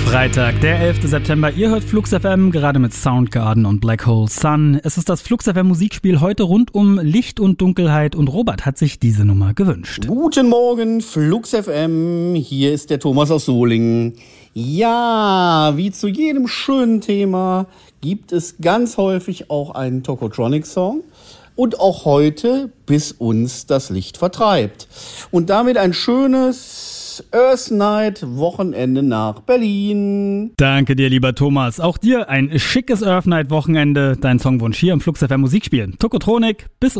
Freitag, der 11. September. Ihr hört Flux FM, gerade mit Soundgarden und Black Hole Sun. Es ist das Flux FM Musikspiel heute rund um Licht und Dunkelheit und Robert hat sich diese Nummer gewünscht. Guten Morgen, Flux FM. Hier ist der Thomas aus Solingen. Ja, wie zu jedem schönen Thema gibt es ganz häufig auch einen Tokotronic-Song. Und auch heute, bis uns das Licht vertreibt. Und damit ein schönes Earth Night Wochenende nach Berlin. Danke dir, lieber Thomas. Auch dir ein schickes Earth Night Wochenende. Dein Songwunsch hier im Flux FM Musikspiel. Tokotronic, bis